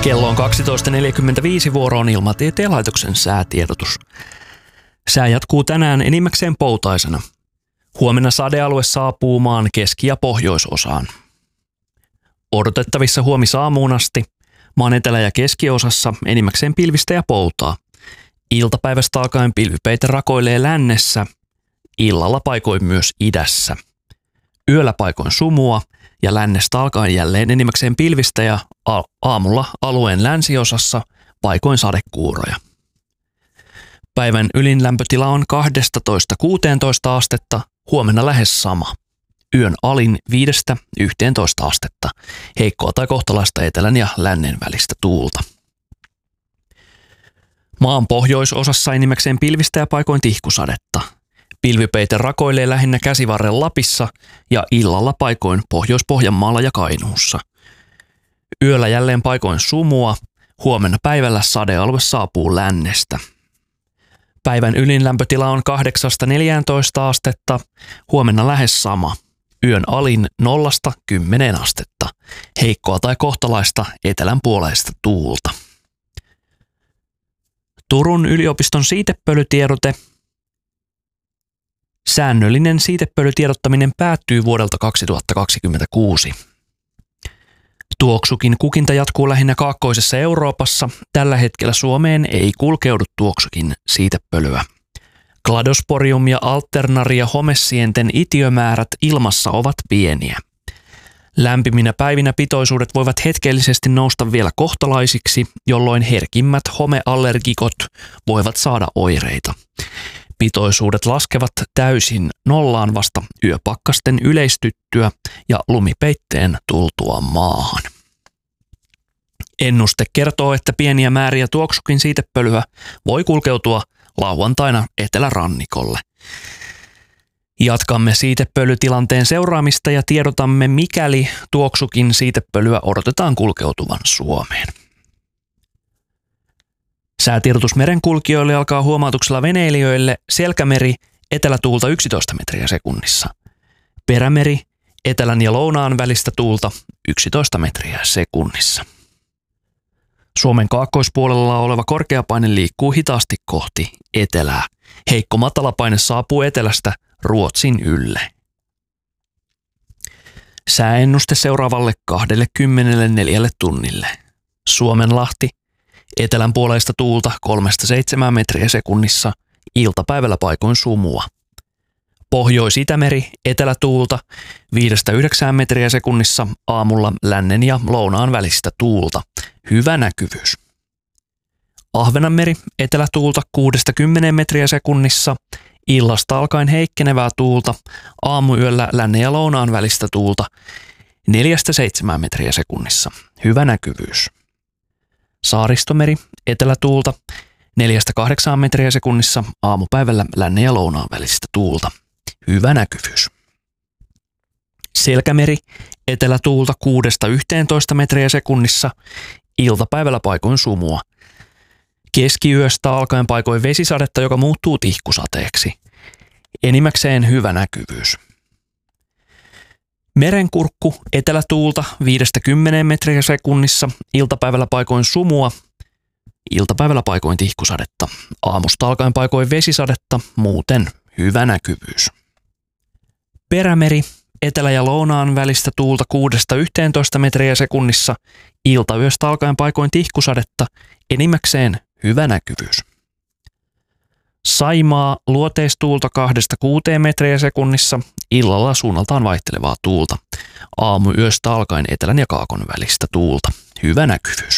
Kello on 12.45, vuoro on Ilmatieteen laitoksen säätiedotus. Sää jatkuu tänään enimmäkseen poutaisena. Huomenna sadealue saapuu maan keski- ja pohjoisosaan. Odotettavissa huomisaamuun asti maan etelä- ja keskiosassa enimmäkseen pilvistä ja poutaa. Iltapäivästä alkaen pilvipeite rakoilee lännessä, illalla paikoin myös idässä. Yöllä paikoin sumua ja lännestä alkaen jälleen enimmäkseen pilvistä ja aamulla alueen länsiosassa paikoin sadekuuroja. Päivän ylin lämpötila on 12–16 astetta, huomenna lähes sama. Yön alin 5–11 astetta, heikkoa tai kohtalaista etelän ja lännen välistä tuulta. Maan pohjoisosassa enimmäkseen pilvistä ja paikoin tihkusadetta. Pilvipeite rakoilee lähinnä Käsivarren Lapissa ja illalla paikoin Pohjois-Pohjanmaalla ja Kainuussa. Yöllä jälleen paikoin sumua, huomenna päivällä sadealue saapuu lännestä. Päivän ylin lämpötila on 8–14 astetta, huomenna lähes sama. Yön alin 0–10 astetta, heikkoa tai kohtalaista etelänpuoleista tuulta. Turun yliopiston siitepölytiedote. Säännöllinen siitepölytiedottaminen päättyy vuodelta 2026. Tuoksukin kukinta jatkuu lähinnä kaakkoisessa Euroopassa. Tällä hetkellä Suomeen ei kulkeudu tuoksukin siitepölyä. Kladosporium ja alternaria homesienten itiömäärät ilmassa ovat pieniä. Lämpiminä päivinä pitoisuudet voivat hetkellisesti nousta vielä kohtalaisiksi, jolloin herkimmät homeallergikot voivat saada oireita. Pitoisuudet laskevat täysin nollaan vasta yöpakkasten yleistyttyä ja lumipeitteen tultua maahan. Ennuste kertoo, että pieniä määriä tuoksukin siitepölyä voi kulkeutua lauantaina etelärannikolle. Jatkamme siitepölytilanteen seuraamista ja tiedotamme, mikäli tuoksukin siitepölyä odotetaan kulkeutuvan Suomeen. Säätiedotus merenkulkijoille alkaa huomautuksella veneilijöille. Selkämeri, etelätuulta 11 metriä sekunnissa. Perämeri, etelän ja lounaan välistä tuulta 11 metriä sekunnissa. Suomen kaakkoispuolella oleva korkeapaine liikkuu hitaasti kohti etelää. Heikko matalapaine saapuu etelästä Ruotsin ylle. Sääennuste seuraavalle 24 tunnille. Suomenlahti, etelänpuoleista tuulta 3–7 metriä sekunnissa, iltapäivällä paikoin sumua. Pohjois-Itämeri, etelätuulta 5–9 metriä sekunnissa, aamulla lännen ja lounaan välistä tuulta. Hyvä näkyvyys. Ahvenanmeri, etelätuulta 6–10 metriä sekunnissa, illasta alkaen heikkenevää tuulta, aamuyöllä lännen ja lounaan välistä tuulta 4–7 metriä sekunnissa. Hyvä näkyvyys. Saaristomeri, etelätuulta 4–8 metriä sekunnissa, aamupäivällä lännen ja lounaan välistä tuulta. Hyvä näkyvyys. Selkämeri, etelätuulta 6–11 metriä sekunnissa, iltapäivällä paikoin sumua. Keskiyöstä alkaen paikoin vesisadetta, joka muuttuu tihkusateeksi. Enimmäkseen hyvä näkyvyys. Merenkurkku, etelätuulta 5–10 metriä sekunnissa, iltapäivällä paikoin sumua, iltapäivällä paikoin tihkusadetta. Aamusta alkaen paikoin vesisadetta, muuten hyvä näkyvyys. Perämeri, etelä- ja lounaan välistä tuulta 6–11 metriä sekunnissa, iltayöstä alkaen paikoin tihkusadetta, enimmäkseen hyvä näkyvyys. Saimaa, luoteistuulta 2–6 metriä sekunnissa, illalla suunnaltaan vaihtelevaa tuulta. Aamuyöstä alkaen etelän ja kaakon välistä tuulta. Hyvä näkyvyys.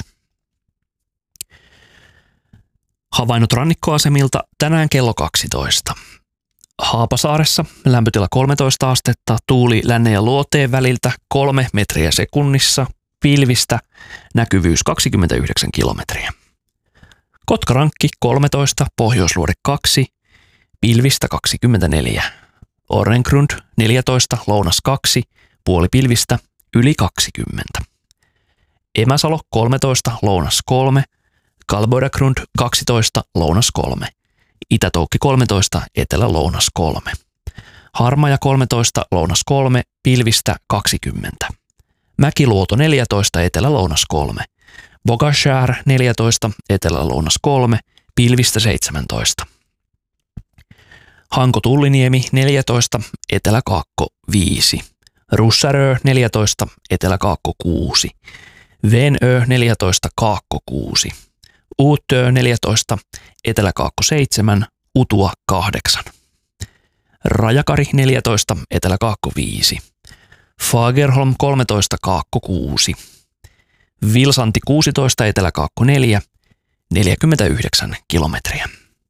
Havainnot rannikkoasemilta tänään kello 12. Haapasaaressa lämpötila 13 astetta, tuuli lännen ja luoteen väliltä 3 metriä sekunnissa, pilvistä, näkyvyys 29 kilometriä. Kotkarankki 13, Pohjoisluode 2, pilvistä 24. Orrengrund 14, lounas 2, puolipilvistä yli 20. Emäsalo 13, lounas 3, Kalboidagrund 12, lounas 3. Itä-Toukki 13, etelä-lounas 3. Harmaja 13, lounas 3, pilvistä 20. Mäkiluoto 14, etelä-lounas 3. Bogashär 14, Etelä-Lounas 3, pilvistä 17. Hanko-Tulliniemi 14, Etelä-Kaakko 5. Russarö 14, Etelä-Kaakko 6. Venö 14, Kaakko 6. Uutö 14, Etelä-Kaakko 7, Utua 8. Rajakari 14, Etelä-Kaakko 5. Fagerholm 13, Kaakko 6. Vilsanti 16, Etelä-Kaakko 4, 49 kilometriä.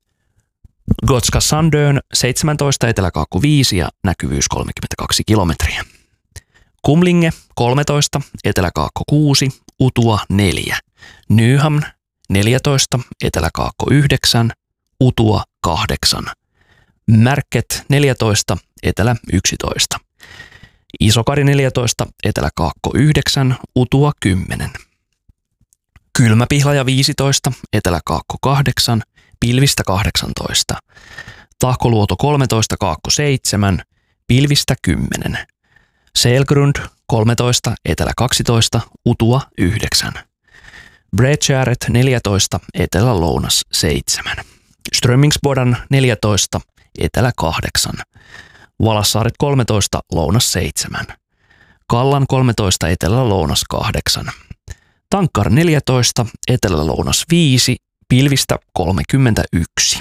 Gotska Sandön 17, Etelä-Kaakko 5 ja näkyvyys 32 kilometriä. Kumlinge 13, Etelä-Kaakko 6, Utua 4. Nyhamn 14, Etelä-Kaakko 9, Utua 8. Märket 14, Etelä 11. Isokari 14, Etelä-Kaakko 9, Utua 10. Kylmäpihlaja 15, Etelä-Kaakko 8, pilvistä 18. Tahkoluoto 13, Kaakko 7, pilvistä 10. Selgrund 13, Etelä 12, Utua 9. Bredgäret 14, Etelä-Lounas 7. Strömingsbodan 14, Etelä 8. Valassaaret 13, Lounas 7. Kallan 13, Etelä-Lounas 8. Tankkar 14, Etelä-Lounas 5, pilvistä 31.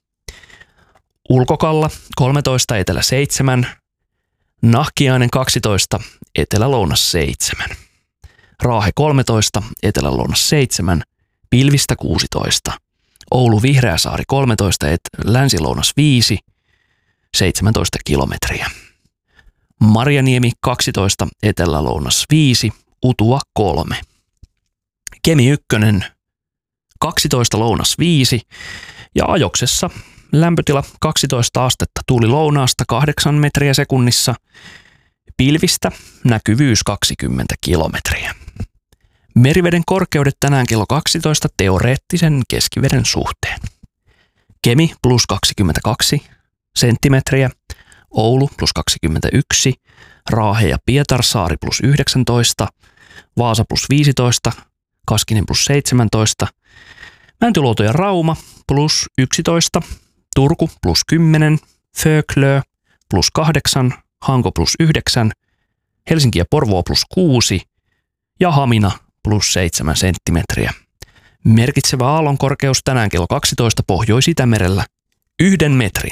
Ulkokalla 13, Etelä 7. Nahkiainen 12, Etelä-Lounas 7. Raahe 13, Etelä-Lounas 7, pilvistä 16. Oulu Vihreäsaari 13, Länsi-Lounas 5, 17 kilometriä. Marjaniemi 12, Etelä-Lounas 5, Utua 3. Kemi 1, 12, Lounas 5 ja ajoksessa lämpötila 12 astetta, tuuli lounaasta 8 metriä sekunnissa, pilvistä näkyvyys 20 kilometriä. Meriveden korkeudet tänään kello 12 teoreettisen keskiveden suhteen. Kemi plus 22 senttimetriä, Oulu plus 21, Raahe ja Pietarsaari plus 19, Vaasa plus 15, Kaskinen plus 17, Mäntyluoto ja Rauma plus 11, Turku plus 10, Föglö plus 8, Hanko plus 9, Helsinki ja Porvoo plus 6 ja Hamina plus 7 senttimetriä. Merkitsevä aallon korkeus tänään kello 12 Pohjois-Itämerellä 1 metrin.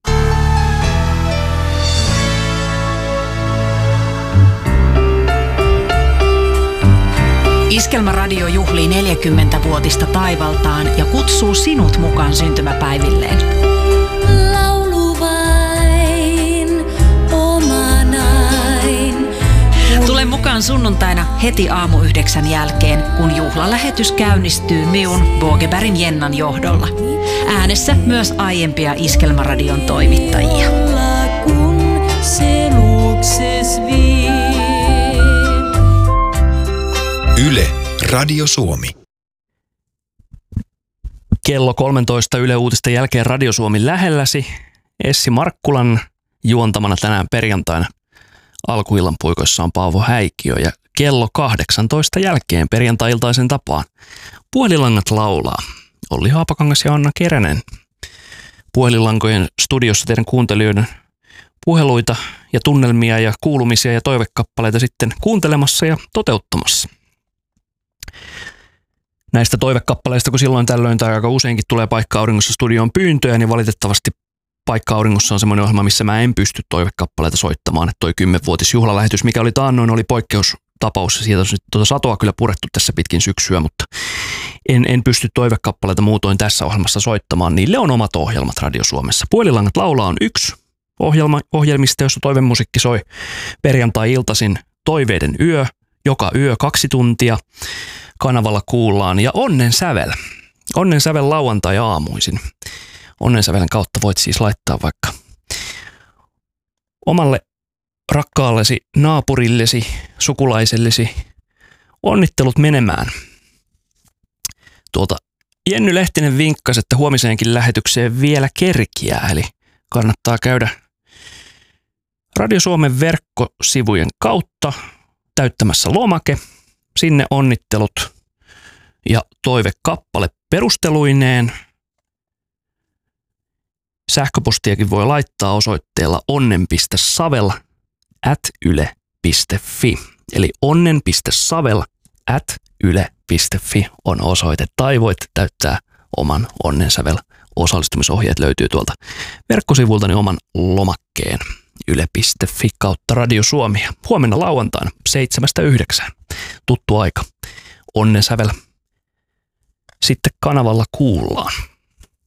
Iskelmäradio juhlii 40-vuotista taivaltaan ja kutsuu sinut mukaan syntymäpäivilleen. Lauluvain omanain. Tule mukaan sunnuntaina heti aamu 9 jälkeen, kun juhlalähetys käynnistyy minun Bogebergin Jennan johdolla. Äänessä myös aiempia Iskelmäradion toimittajia. Kun se luokses vie. Yle, Radio Suomi. Kello 13 Yle Uutisten jälkeen Radio Suomi lähelläsi. Essi Markkulan juontamana tänään perjantaina alkuillan puikoissa on Paavo Häikkiö ja kello 18 jälkeen perjantai-iltaisen tapaan puhelinlangat laulaa. Olli Haapakangas ja Anna Keränen. Puhelinlankojen studiossa teidän kuuntelijoiden puheluita ja tunnelmia ja kuulumisia ja toivekappaleita sitten kuuntelemassa ja toteuttamassa. Näistä toivekappaleista, kun silloin tällöin tai aika useinkin tulee Paikka Auringossa studioon pyyntöjä, niin valitettavasti Paikka Auringossa on semmoinen ohjelma, missä mä en pysty toivekappaleita soittamaan. Että toi 10-vuotisjuhlalähetys, mikä oli taannoin, oli poikkeustapaus ja siitä on satoa kyllä purettu tässä pitkin syksyä, mutta en pysty toivekappaleita muutoin tässä ohjelmassa soittamaan. Niille on omat ohjelmat Radio Suomessa. Puhelinlangat laulaa on yksi ohjelmista, jossa toivemusiikki soi perjantai-iltaisin Toiveiden yö, joka yö 2 tuntia. Kanavalla kuullaan ja Onnen sävel lauantai-aamuisin. Onnen sävelen kautta voit siis laittaa vaikka omalle rakkaallesi, naapurillesi, sukulaisellesi onnittelut menemään. Jenny Lehtinen vinkkasi, että huomiseenkin lähetykseen vielä kerkiää, eli kannattaa käydä Radio Suomen verkkosivujen kautta täyttämässä lomake. Sinne onnittelut ja toivekappale perusteluineen. Sähköpostiakin voi laittaa osoitteella onnen.savel@yle.fi. Eli onnen.savel@yle.fi on osoite. Tai voit täyttää oman Onnensävel osallistumisohjeet, löytyy tuolta verkkosivultani oman lomakkeen yle.fi/Radio Suomi. Huomenna lauantaina 7-9. Tuttu aika. Onnensävel. Sitten kanavalla kuullaan.